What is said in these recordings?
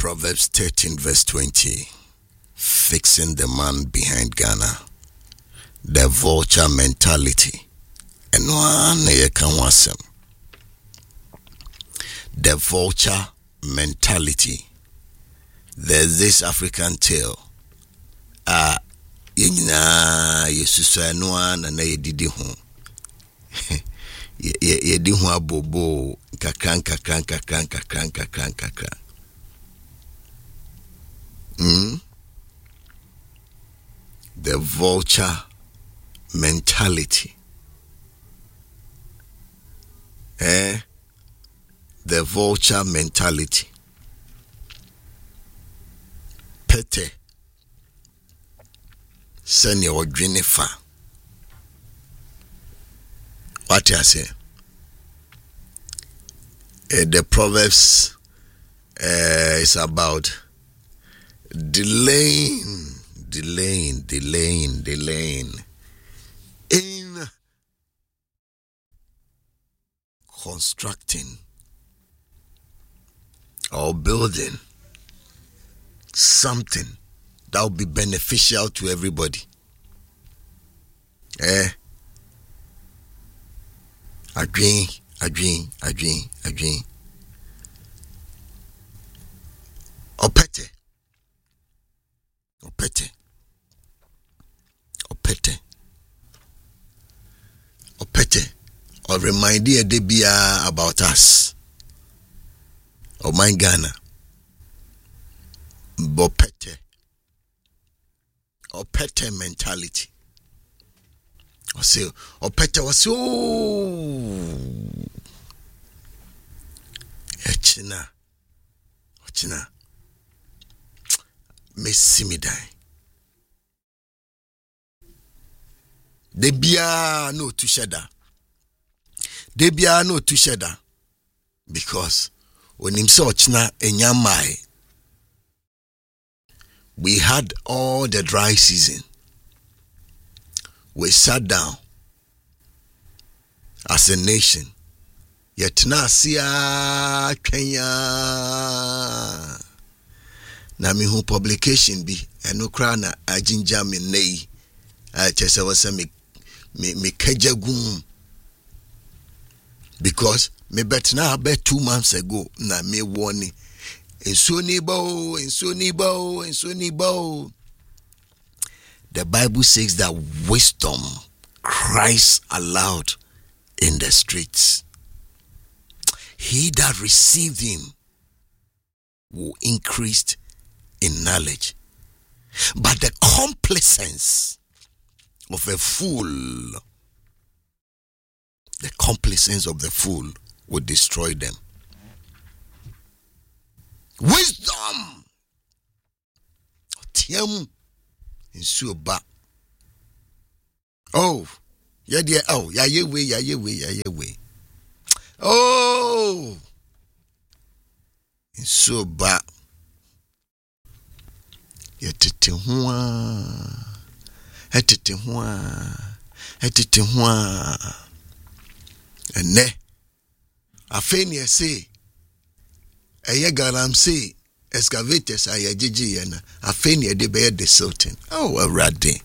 Proverbs 13 verse 20. Fixing the man behind Ghana. The vulture mentality. And one the vulture mentality. There's this African tale. Yena yesusa no na na yedidi ho. Yedi ho abobo kakran. The vulture mentality. The vulture mentality. Pete. Send your Jennifer. What I say? The Proverbs is about delaying in constructing or building something that will be beneficial to everybody. Agree. Opete. Or remind you about us. Or my Ghana. Opete mentality. Or say, Opete was so. Ochina. Messi me die. Debia no to sheda. Because when him saw Ochina enyamai, we had all the dry season. We sat down as a nation. Yet na siya Kenya. Na mi hu publication bi eno kra na ajinja me nei. Chese wasa me kejagum. Because me bet na about 2 months ago na me warning. Insuni bo. The Bible says that wisdom cries aloud in the streets. He that received him will increase in knowledge. But the complacence of a fool, will destroy them. Wisdom. Tiam in suba. Oh, yeah, way. Oh, in suba. Etete hua. Ene. Afeni say. Eye garam say. Excavators aye jiji yana. Afeni de be the sultan. Oh, already.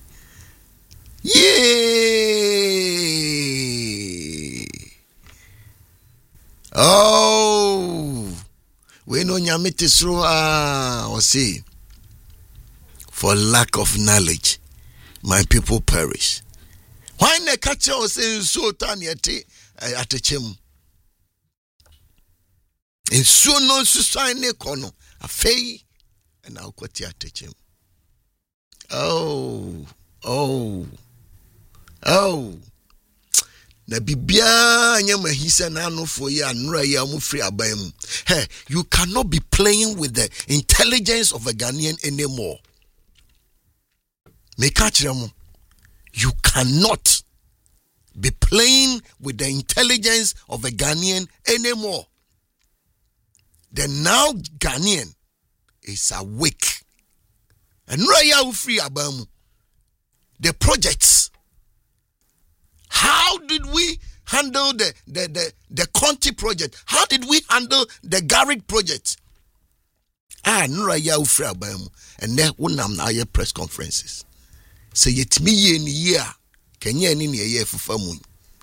Yay! Oh, we no nyamete sroa or say. For lack of knowledge, my people perish. Why ne catch us say so tanyete atechem? In so no susane kono afei and I'll quote atechem. Oh. Na bibia nyama hisa na no for ya nra ya mu free aban. Hey, you cannot be playing with the intelligence of a Ghanaian anymore. You cannot be playing with the intelligence of a Ghanaian anymore. The now Ghanaian is awake. And Raya free Abamu. The projects. How did we handle the Conti project? How did we handle the Garrick project? nura ya ufra abamu and then wonam na aye press conferences say yetimi ye ni year kenya ni ye fufa mu.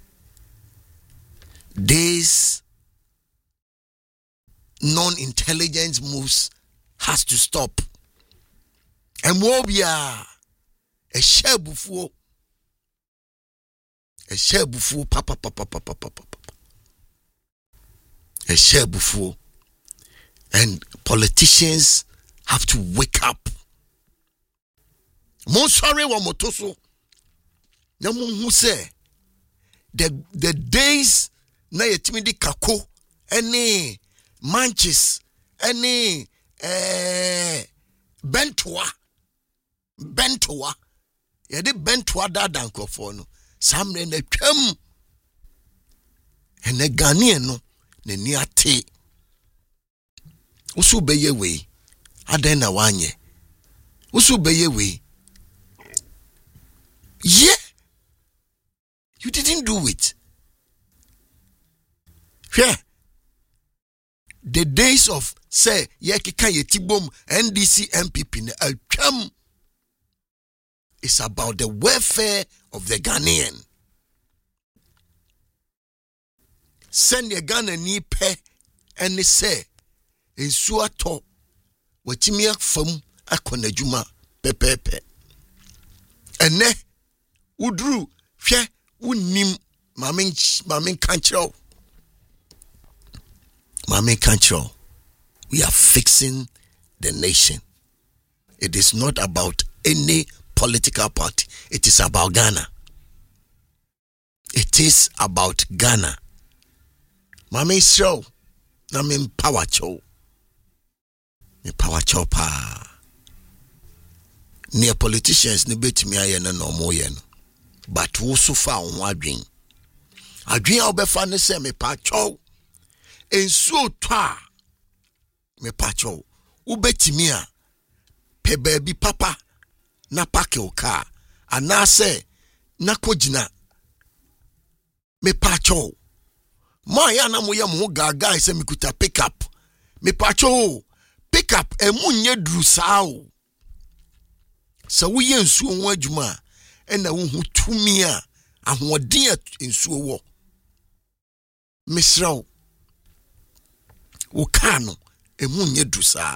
This non-intelligence moves has to stop. And wobia a shebufu papa a shebufu, and politicians have to wake up. Mo sorry wa motoso na mo hu say the days na yetimi di kako any manches any bentoa yede bentoa dadanko for no samre na twam ene Ghanaian no na ni ate usu beye we adan na wanye usu beye we yeah, you didn't do it. Yeah. The days of say yekika yetibom NDC MPP ne atwam is about the welfare of the Ghanaian. Send your Ghana ni pe and say ensu ato watimi afam akonadwuma pepepe ene udru hwe unim mamen kanchro we are fixing the nation. It is not about any political party. It is about Ghana. It is about Ghana. Mame show na me power show. Me power show pa. Near politicians ni betimi aye na no mo ye no. But wo so fa on adwen. Adwen a obefa ne se me pa show. Ensuo twa me pa show. Wo betimi a pe baby papa na park your car anase na kogina me pa show. Ma ya na mo ye mo gaga se me kuta pick up. Me pa show pick up emunye dru sao. So we nsuo ho adwuma na wo hu tumi a ahoden nsuo wo misraw wo kano emunye dusa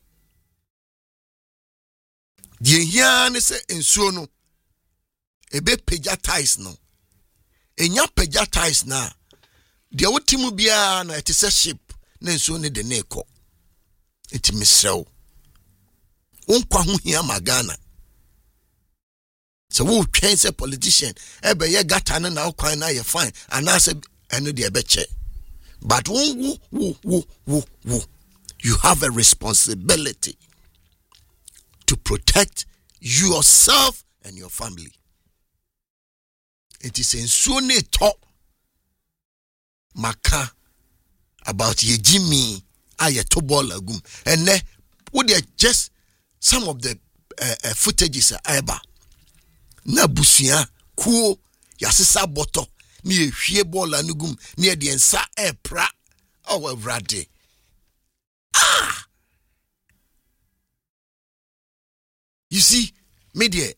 die hia ne se nsuo no ebe pagya ties no enya pagya ties na de wotimu bia na etise ship na nsuo ne de na ekọ enti misraw wonkwa ho hia magana. So who trains a politician? Ebe ye gata na ukwan na ye fine. And I say eno de ebeche. But you have a responsibility to protect yourself and your family. It is in Sunni talk maka about ye Jimmy aye tobo lagum. And ne would just some of the footages are eba. Na busia kuo yasesa boto ni ehwie ball anugum ni e de nsa epra awurade you see media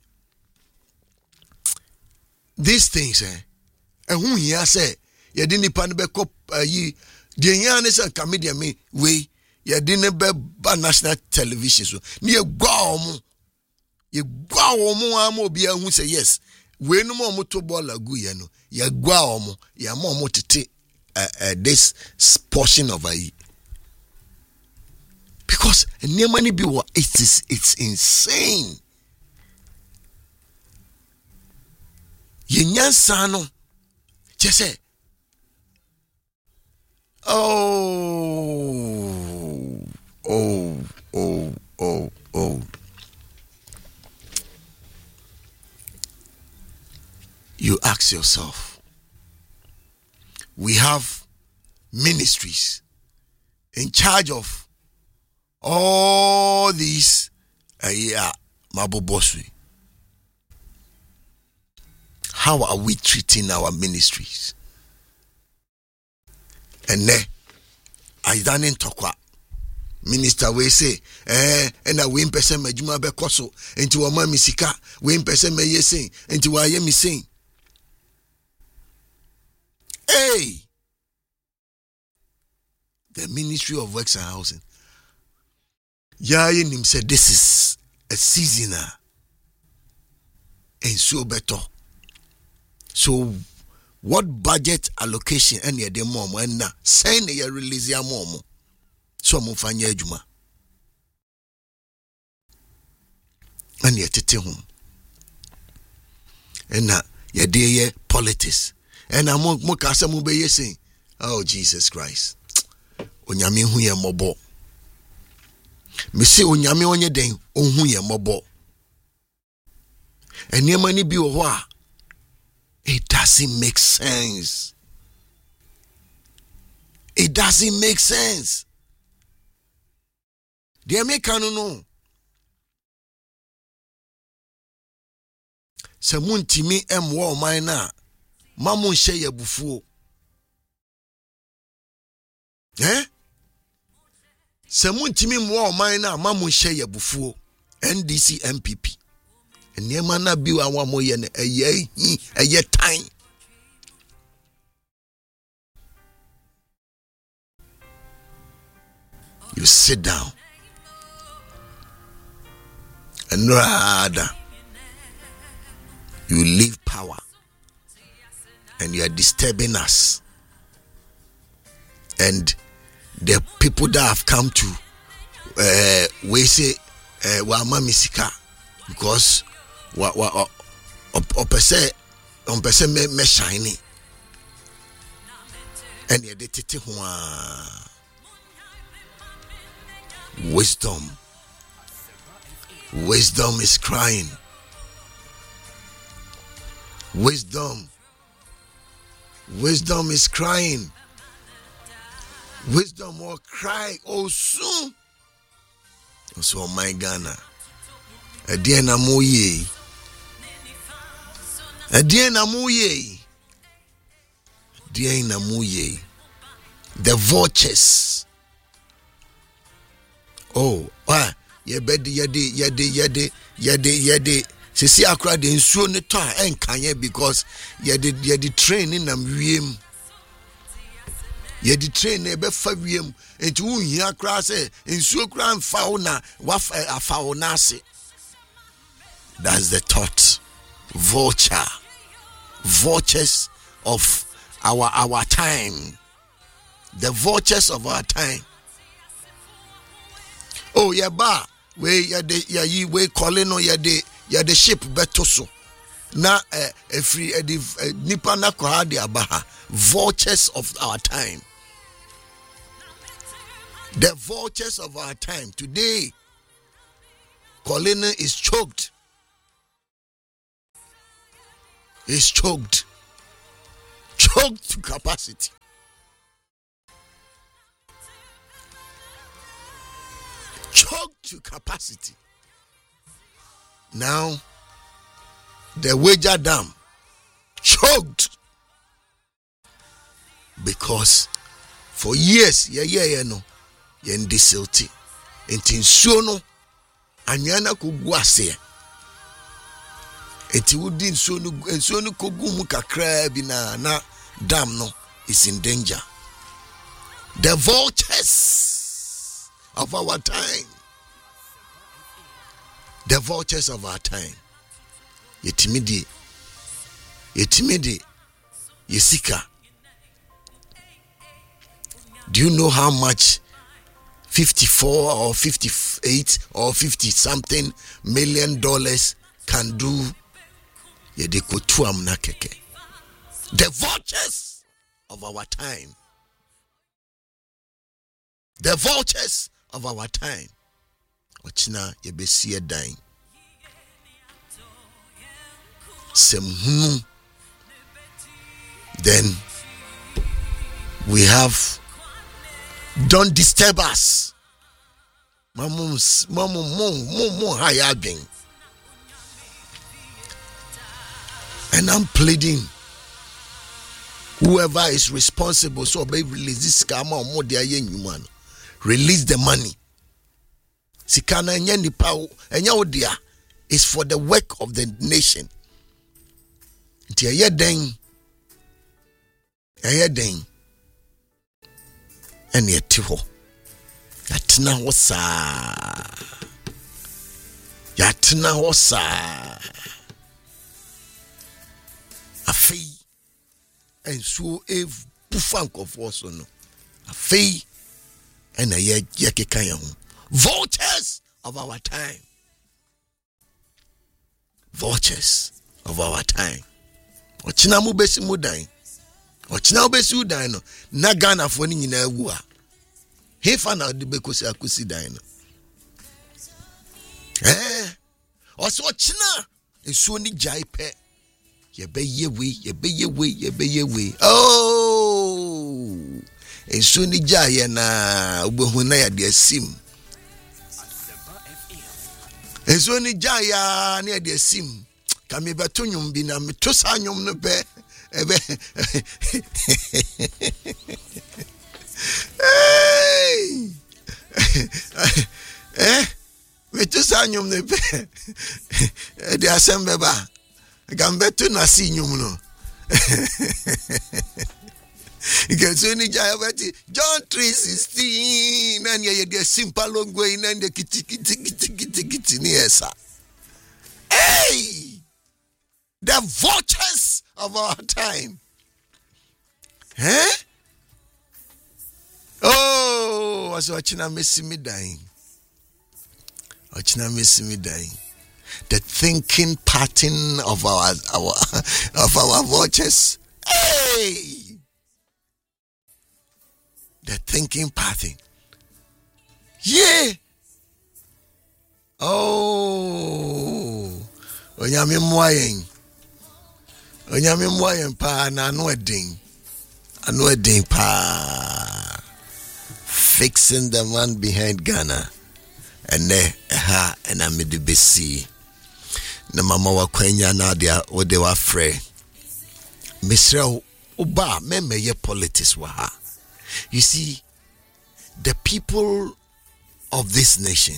these things ehun hia say ye de nipa ne be kop yi de hia ne say ka media me we ye de ne be ba national television so ni e gwa omo ye gwa omo ama obi ahu say yes we no mo to ball agu ye no ye gwa omo ye mo tete this portion of a because money be what it's insane. Ye nyansa no just say oh you ask yourself, we have ministries in charge of all these maboboswe. How are we treating our ministries? And ne I done tokwa Minister we say, and a win person majuma be koso, into a mammy sika, win person may ye sing, into a yemi sing. Hey! The Ministry of Works and Housing. Yayin him said this is a season and so better. So what budget allocation any de mom and na send ye release ya mom. So mo fanya adwuma. And ye tete home. And na ye de ye politics. And na mo kasa mo be ye saying, oh Jesus Christ. Onyame hu ye mobo. Me say onyame onye den onhu ye mobo. Enema ni bi wo a it doesn't make sense. It doesn't make sense. The American no. Se muntimi emwo oman na mamu nhye ye bufuo. Se muntimi mwo oman na mamu nhye ye bufuo. NDC MPP. Enema na bi wa mo ye ne eye time. You sit down. And rather, you leave power and you are disturbing us. And the people that have come to we say wa misika because opese me shiny and you tete ho Wisdom is crying. Wisdom is crying. Wisdom will cry oh soon. So my Ghana. Adiena moye. The vultures. Oh, ye yede. Sisi akra de nsuo ne to a enkanye because yede training nam wiem. Yede train e be fa wiem enti wo hia akra se nsuo kra mfa wo na wa afa wo na ase. That's the thought. Vultures of our time. The vultures of our time. Oh yeah ba we we calling no the ship beto so na free nipa na kwa de abaha. Vultures of our time. The vultures of our time today. Colin is choked. Is choked to capacity. Choked to capacity. Now, the Wager Dam choked because for years, no, in this city, in Tinsuno, Anyana Kuguase, eti wudi nsuo no kogu kakra bi na dam no is in danger. The vultures of our time. The vultures of our time. Yetimidi yesika. Do you know how much 54 or 58 or 50 something $million can do? The vultures of our time. The vultures of our time. Ochina yebesi dying. Semhunu. Then we have don't disturb us. Mamu hayabing. And I'm pleading, whoever is responsible, so baby release this scammer or more their young man. Release the money Sikana enye nipa enye odia is for the work of the nation. Nti eye den ene eti ho. Yatena ho saa. Afei enso bufank of also no. Afei ene ye keka ye ho. Vultures of our time. Vultures of our time. Ochina mu besi mu dan. Ochina obesi udan no. Na Ghana fo ni nyina awu a. Hefa na de bekosi akosi dan no. Oso ochina esuo ni jai pe. Yebeye we. Oh! Esuo ni jai na obohu na ya de asim. Esuo ni jai ya na ya de asim. Kame beto nyum bi na meto sa nyum no be ebe. Meto sa nyum no be. De asembe ba. Gambeto na si nyum no. Ikesoni jaya bati John 3:16 and ye de simple longwe and the kiti ni esa. Hey! The vultures of our time. Oh, was watching a missing me dying. The thinking pattern of our vultures. Hey! The thinking pattern. Yeah. Oh. Onyame mwayen pa na anwedin pa. Fixing the man behind Ghana. And amidi besi. Na mama wa kwenya na dia ode wa frɛ. Misra oba memeye politics wa ha. You see, the people of this nation,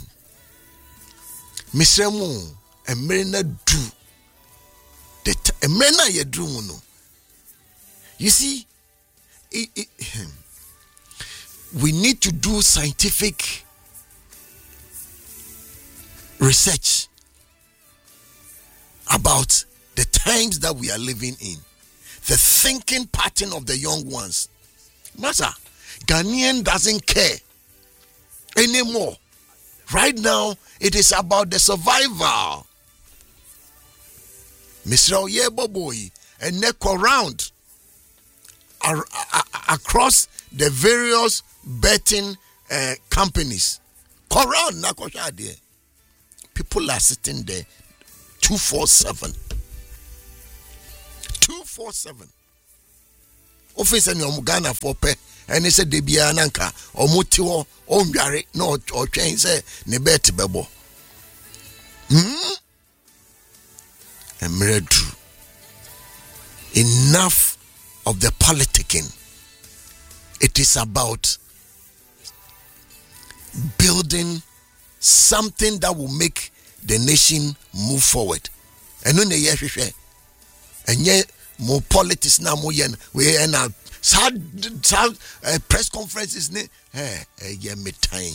Misra mu emerena du. Emerena ye du mu no. You see, we need to do scientific research about the times that we are living in, the thinking pattern of the young ones. Master, Ghanaian doesn't care anymore. Right now, it is about the survival. Mr. Oyebo boy, and neck around across the various betting companies. Around Nakoshade. People are sitting there 247. 247. Office and your Ghana for pe. And he said, Debia Nanka, or Mutio, or Yari, no, or change, say, Nebet Bebo. And true. Enough of the politicking. It is about building something that will make the nation move forward. And when they and yet more politics now more yen we end up sad press conferences me time.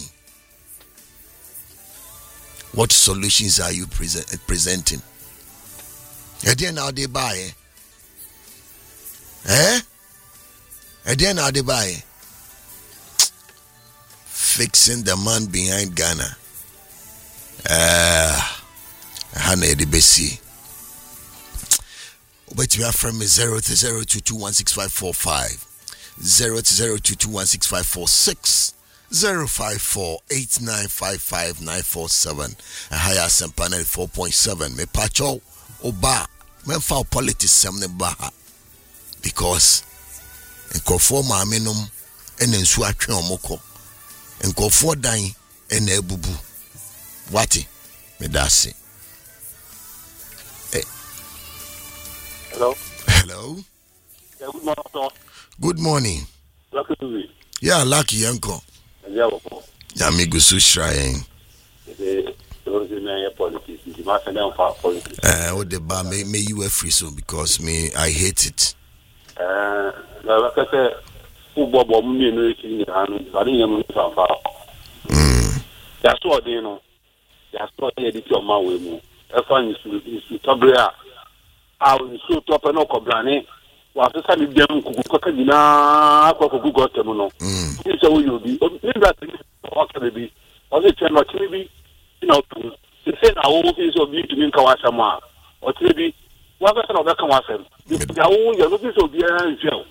What solutions are you presenting? Again now they buy again now they buy fixing the man behind Ghana. Hana de Bessie. But you are from 02022165545, 02022165546, 05489555947, a higher Sampana 4.7. Me pacho oba men fa politics samne baha because enkofo ma menum ene nsu atwe omoko enkofo dan ene ebubu wati medasi. Hello. Yeah, good morning, sir. Good morning. Lucky. Yeah, lucky uncle. Yeah, Yami gusu shrine. na politics. The master them for politics. What the bar may you free so because I hate it. Like I said, football bomb me no eating and I didn't even far. That's what they know. That's what they did your man with me. That's why is to Tabria. I was so top and no cobrane. Was the same them Kukina Kuku got them no. This is how you be. Maybe that baby. Was it ten or maybe you know to say now all things will be to me Kawasama or maybe what was another Kawasam. You're looking so dear in jail.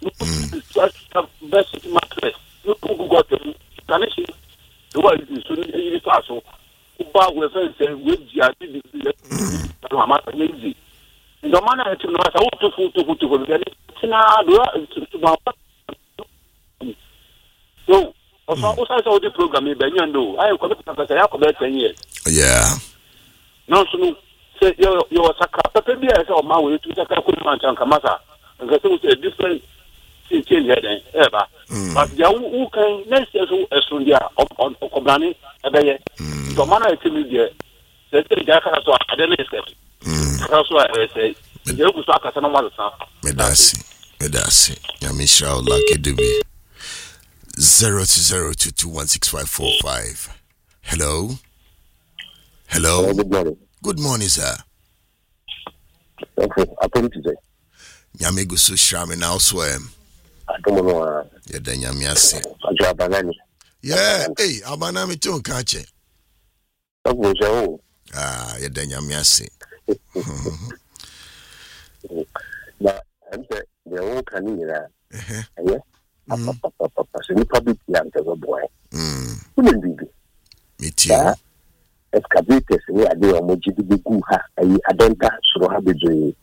Best mattress. You got them. Kanisi. The world is so easy. Uba with with the the man to know how so also the program I am committed 10 years. Yeah. No, so say you're a baby as my way to Kamasa and get a different change ever. But who can next year as from there on Koblani, the man to me there. I don't accept. That's why I say, Medasi. Yamisha Lucky Dubi 0202216545. Hello. Good morning. Good morning, sir. Okay, I put it today. Yamigo Sushami now swim. I don't know. Yeah, then Yamiasi. I drive banana. Yeah, hey, Abanami too, catch it. Yeah, then Yamiasi. But I'm saying the old canina. Yeah. So you probably can't have a boy. Wouldn't be. Me too. Excavators, we are there. Mojibi Guha, I don't so have a dream.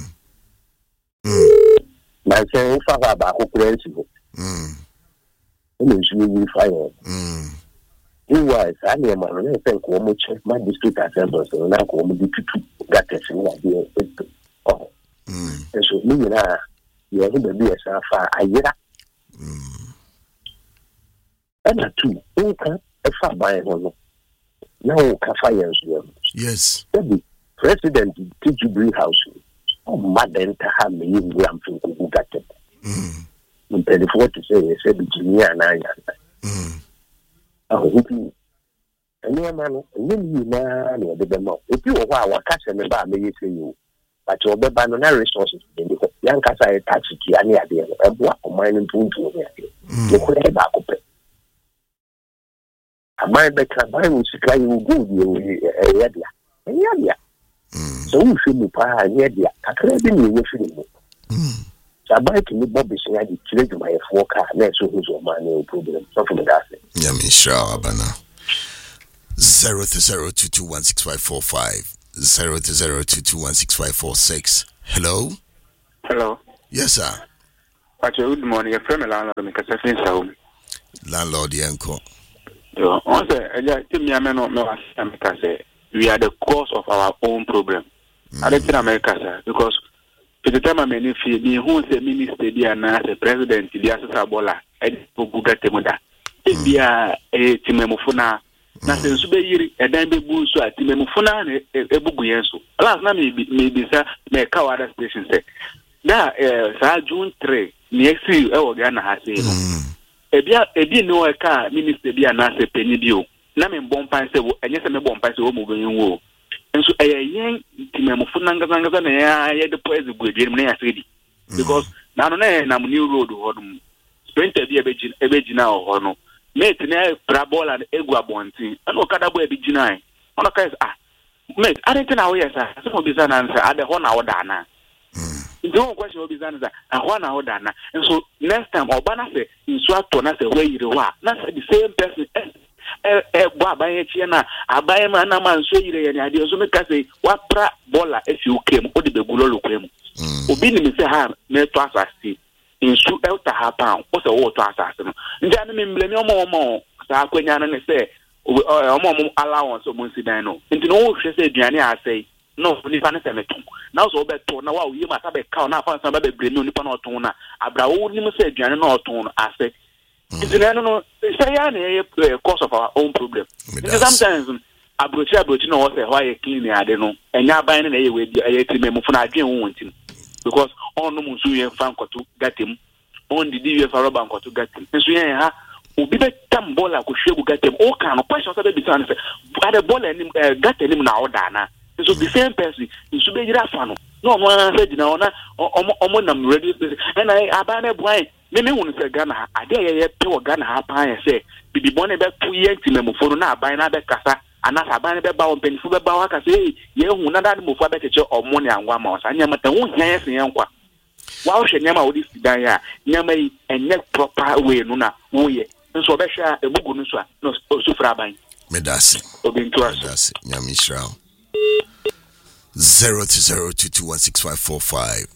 My saying, Father, about who principle. You fire. He was, I am a thank you, my district assembly, so now come the two got this idea. Oh, and so me and I, you are going to be a far a year. And a two, okay, a far by one. Now, Kafayans, yes, President TGB House. Oh, Madden to have me in Gram from Kugatet. In 24 to say, said Virginia and I. Oh, and your man, you know, the demo. If you are our cousin about me, say you, but your banana resources in the young Casa attach to any idea of what mining to you could have back up. A mind back a Bible supply you good, you yeah. So we feel the power and yet, I can't be you feeling. So I buy to me Bobby saying I did my 4 car, next to who's money problem. Something like that. Yamisha Abana 02022165545 02022165546. Hello. Yes, sir. Good morning. Your friend landlord, Mr. Landlord Yanko. We are the cause of our own problem. I don't think America, sir, because to the time I mean, if you who say minister, the president, the assessor bola, and Google Temuda, if you are a Timemufuna, nothing to be a dime boost at Timemufuna, a Buguyensu. Last night, maybe, sir, may cow other station say. Now, June 3, next year, Ghana has said, a dear no a car, minister, be an answer penny deal. Namin Bompai say, and yes, I'm a Bompai so moving war. And so a young Timemufuna, I had the poison good Germany city. Because now, I'm new road or sprinter be a Begina or no. Mate, Prabola and Egua Bonti, and Okada be Ginai. On a case, mate, I didn't know, yes, some of his answer at the 1 hour dana. The only question will be done is that 1 hour dana. And so next time, Obana say, in Swatona, say, where you are. That's the same person. By Chiana, I buy a man, and so you and ideas. So make us say, what bola if you came, or the Begulo came. Obini me say, ha, me to assassin. In Su Elta Hapan, what's a water assassin? And then I blame your mom, Saquanian and say, allowance of Monsidano. And to know, she said, Gianni, I say, no, Nipanetum. Now so better, now you must have a count up on somebody bring Nipan or Tona. Abra only say Gianni or Tone, I say. It's a cause of our own problem. Sometimes abrochi no say why clean ade no enya ban na ye we e time mu funa adwen wo ntim because on no musu ye fan kwato gatem on didi ye fa roba kwato gatem nso ye ha obi be tam bola ko hwegu gatem o kan no question say be tan say ade bola nim gatem na order na so the same person nso be jira fa no no say dina ona omo nam ready and I abane boy me hunu say Ghana ade ye pe wo Ghana ha pan ye say bibi bone be to ye ntim mu fo no na aban na be kasa ana aban be ba won penifo be ba wa ka say ye hu na dade mu fo be keche omo ne angwa ma osa nyama ta hu hia sen yankwa wa o hwe nyama wo di sidan ya nyama yi enye proper way no na wo ye nso be hwa ebugu no so a no so fra ban medasi obi nto aso medasi nyami shraw 02022165545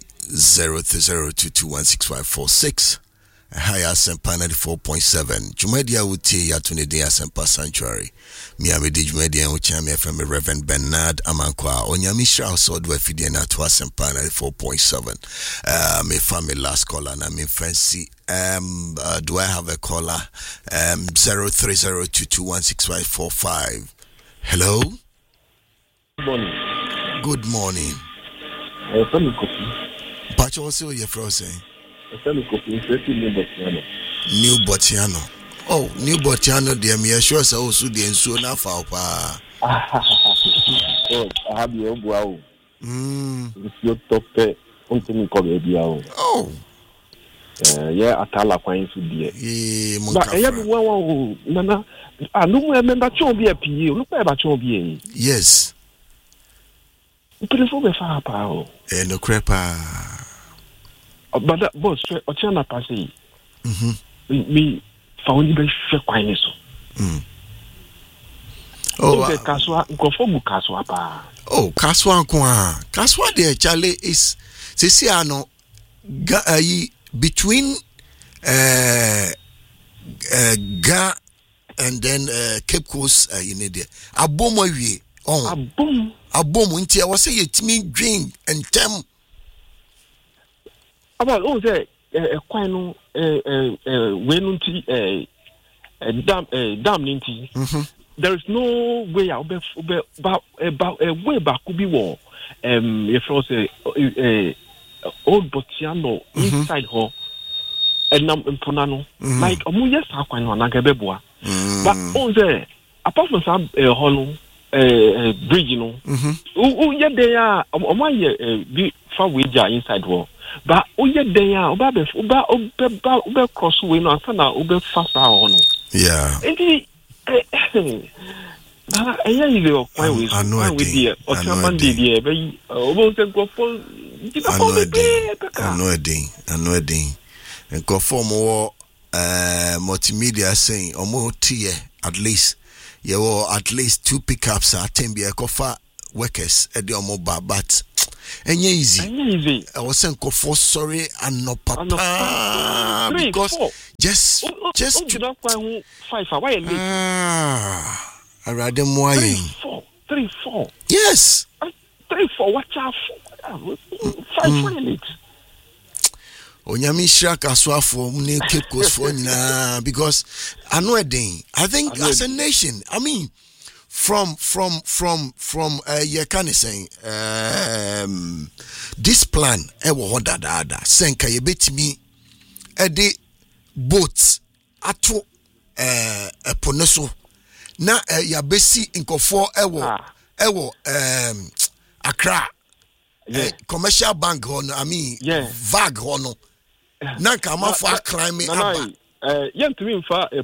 02022165546 Higher Sempa 94.7 Jumedia Wuti Yatunide Sempa Sanctuary Miamedi Jumedia Uchami from Reverend Bernard Amankwa Onyamisha Sodwe Fidiana to Sempa 94.7 my family last caller na me fancy do I have a caller 03022165545 Hello. Good morning. Pacho also your frozen. New Botiano. Oh, New Botiano, dear me, sure so also the enso na fa pa. Oh, I have your wow. It's your top pet. Something called Ebiao. Oh. Yeah, Atala fine to be. But I have one. Nana, I no remember Chombi a PU. Look at Chombi. Yes. Beautiful be far power. No crepa. But that boss, Ochana Passy. Me found you be quite so. Oh, Kaswa, go for Kaswa pa. Oh, Kaswa kwa. Kaswa de Charlie is Sisiano between Ga and then Cape Coast in there. Abomo wie. Oh. Abomo nti I was say yetimi drink and tem. About oh say quite no wenunti dam ninti. There is no way out about a way back could be war. If I say old Botiano inside her and Punano like yes how can one agabeboa. But oh there apart from some hollow bridge no. Oh yeah they are be far wager inside war. But oh yeah they are oba cross way no after oba fast on. Yeah. I know a ding. And go for more multimedia saying or more tier at least. You will at least 2 pickups at Tembia Kofa workers at the mobile but and easy. I was saying for sorry and no papa because just to not 5 why I rather more 3 4 yes 3 4 watch out 5 minutes Onyami Shaka Swafo Mune Cape Coast for na because I know a thing. I think as a nation, I mean from you can say this plan da senka ye betimi e de boats ato poneso na ya besi nkofo ewo Accra commercial bank on I mean VAG on na kama for climbing aba yentimi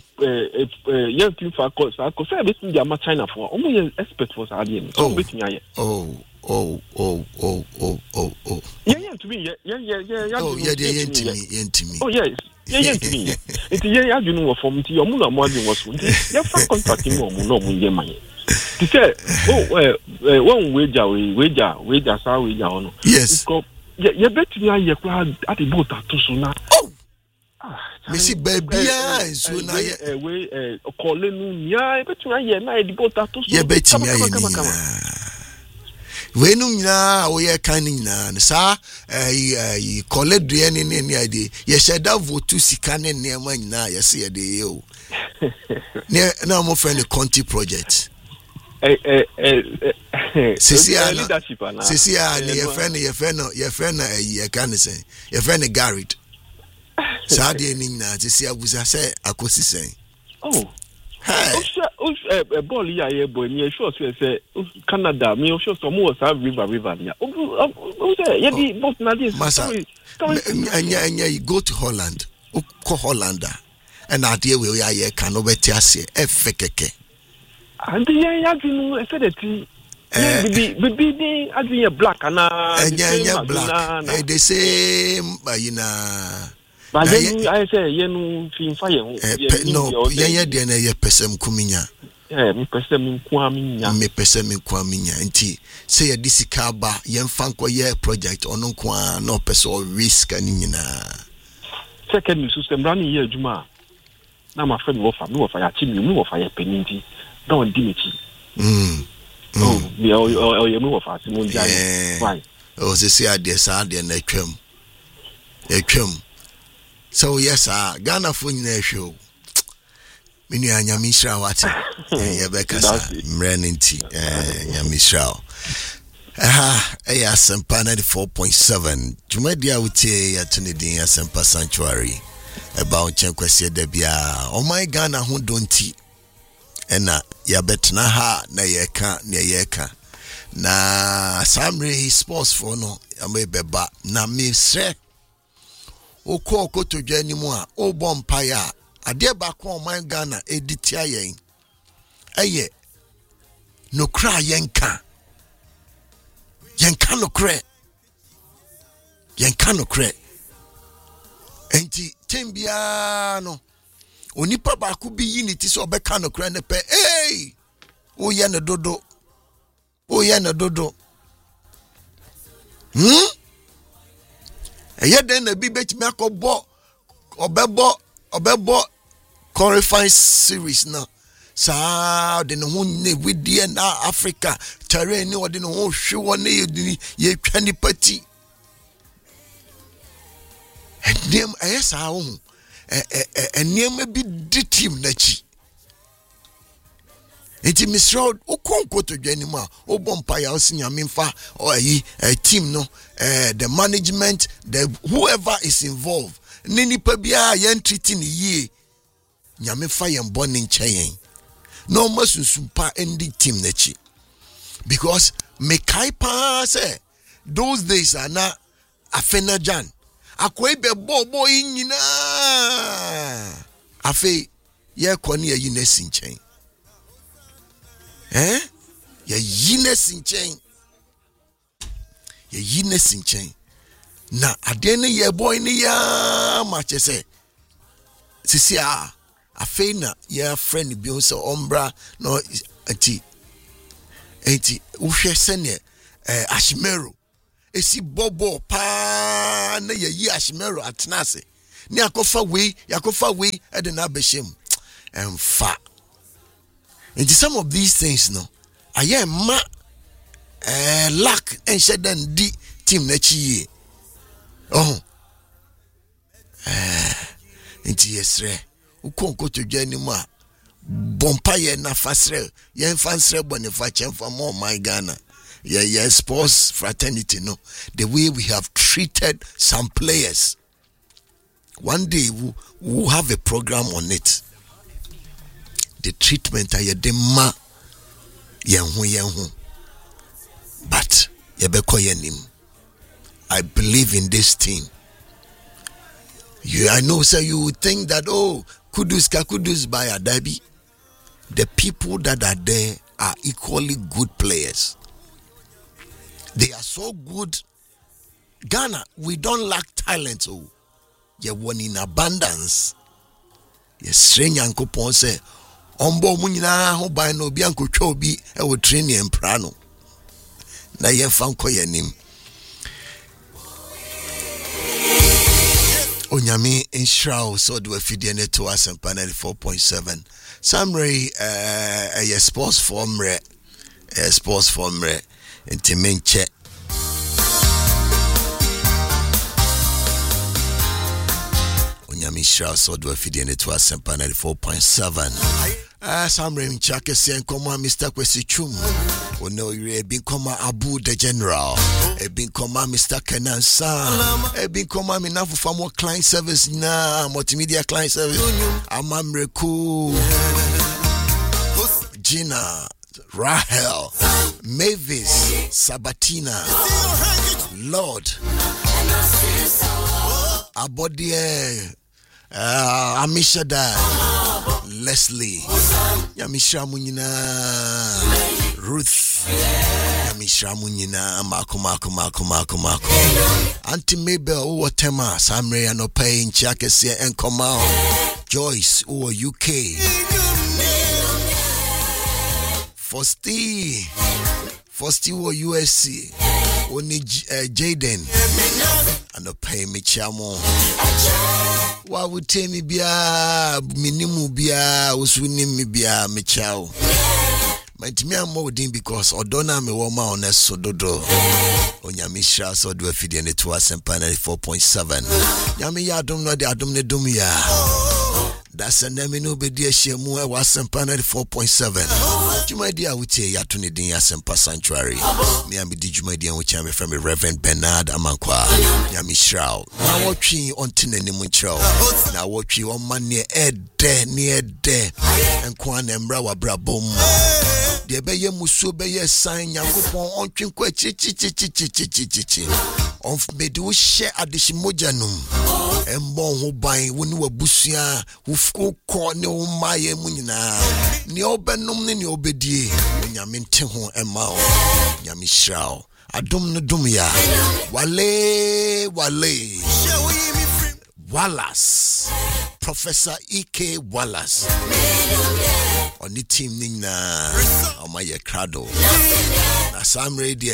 fa ko say betimi dia ma China for omo expert for sa de so betimi aye yentimi oh yes yentimi it ye adunu wo form ti omo na mo adun wo so ye fa contract ni omo na omo ye man ti say one wager sa wager ono yes ye betimi aye kwa at the boat atoso na me see baby so na we call nu nya betimi aye na the boat atoso ye betimi aye we nu nya o ye kan nya sa call due ni ade ye sheda vote sika ne nema nya ye se ye de o ne na mo friend Conti project leadership ana. Sisi your friend you can say. Your friend Garrett. Sadia ni na sisi abuza say akosi say. Oh. Hey. Ball here boy me sure say Canada me sure some was have river here. Say yedi boss na this. Anya you go to Holland. Ko Hollander. And idea we are here can obetiase efekeke. And the I said it. Baby, I do black and black. They say, but then I say, film fire. No, ye person kuminya. Me person kwaminya. Nti say this kaba yen fanko ye project ono kwa no person risk anyina. Second system running here Juma. Now my friend will fire team, you fire penalty. Don't dimity. Oh, you move fast. Why? Oh, they say I decide and they come. So, yes, Ghana for show. Mini Yamisha, what? Yabeka, Mreninti, Yamisha. Asempa 94.7. Jumedia would say at Tunisian Asempa Sanctuary about Chenkwesi Debia. Oh, my Ghana, who don't tea. Ena ya betna ha na yeka na samre sports for no amebeba na misre okoko to dwani mu a obompa ya ade ba ko man Ghana editia yen eye no kra yenka no kre enti tembia no onipa ba ku bi unity so obeka no kra ne pe o ye na dodo eye den na bi betimi akobọ obebo qualifying series na sa de no ne widie na Africa terrain ni ode no hwewo na ye twa ni party endem ayesa wo enema bi di team na chi enti misro ukonko to dwani mu a obompa ya osinya memfa oyi team no the management the whoever is involved nini pa bia yan treating ye nyame fa yan boni nchen no masunsumpa endi team na chi because me kai pa say those days are na afena jan akwai be bobo nyina afi ye koni yi na sinchen ye yi na sinchen na ade ne ye boy ne ya ma che se sisi a afi na ye friend bi o se ombra no enti uhwe se ne Ashimero esi bobo pa na ye yi Ashimero atnase ni yakofa we e de na beshem emfa. And some of these things no aye ma lack and shedan di team na chi oh enti yesre ukonko to dwani mu a bompa ye na fasre ye fansre bonifa chemfa mo my Ghana yeah sports fraternity no the way we have treated some players. One day we'll have a program on it. The treatment aye de ma yenhu but yebeko yenim. I believe in this team. I know sir, you would think that kudus by a derby. The people that are there are equally good players. They are so good. Ghana, we don't lack talent. Oh, you won in abundance. Yes, strange uncle Pon say, Ombo munina ho by no bianco chobi, I will train you in prano. Na ye fanko yenim. Onyami in Shroud, so do a fidene to us and panel 4.7. Samray, a sports form re, and Timenche. Onyami Nyamishra so do afidi ne to Asempa 94.7. Samre Mchake sen koma Mr. Kwesi Chum. Ono ire bin koma Abu the General. E bin koma Mr. Kenan Sam. E bin koma minafu famo client service na multimedia client service. Amamreku. Gina, Rahel, Mavis, Sabatina, Lord, Abodie, Amishada, Leslie, Yamisha Munina, Ruth, Yamisha Munina, Mako. Auntie Mabel, Uwatema, Samre Anope, Nchakese, Enkomao, Joyce, Uwa UK. Fosti wo USC oni Jaden and pay me chamo wa wutemi bia minimu bia usuni mi bia me chao matimi amodin because odona me wo ma oneso dodo onyamisha so do afide ne to Asempa 94.7 nyame ya adom no de adom ne dom ya that's a name no be dia shemu e wa Asempa 94.7 Jumadia wutie ya to ne din Asempa Sanctuary me am di Jumadia wo cha me from Reverend Bernard Amankwa nyamishra na wotwi ontene ne mu chro na wotwi o mane ede enko anembra wa brabom de beye muso beye san yakopon ontwen kwa chichichichichichichi on mede wo hye adehimojanum embon ho ban woni wabusua wo ko ne wo maye mu nyina ne obenom ne obedie nyame nte ho ema o nyame hira adom no dom ya wale Wallace Professor E.K. Wallace on the team nina on my crado na some radio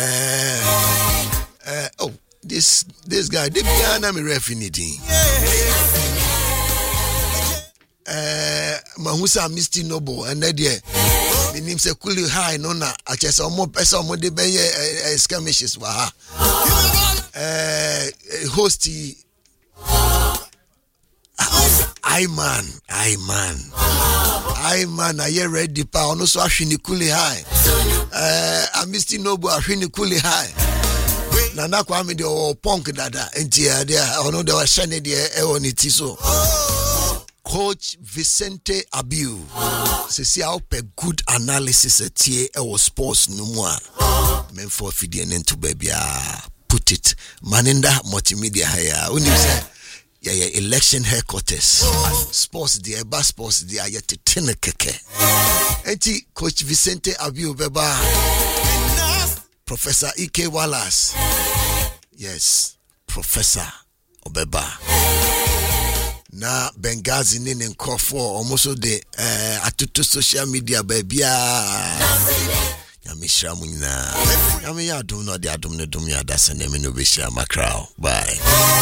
oh this guy the piano me refinity Mahusa Misty Noble and there the name say Kuli High no na achese omo pesa omo de beye skirmishes wa ha hosty Ayman aye ready pa ono so ahwini Kuli High Misty Noble ahwini Kuli High na nakwa me de punk dada enti there ono de wa shane de e woni ti so Coach Vicente Abiu sisi a ope good analysis etie e wo sports no mu a men for fidie nto babia put it maninda multimedia haya unim say yeah election headquarters sports the eba sports the ayete tenekeke enti Coach Vicente Abiu beba Professor E.K. Wallace yes Professor Obeba na Benghazi nene nkofo almost de atutu social media babia nyamishra munyina nyame ya adom no de adom ne dom ya dasa na me no be shira makrao bye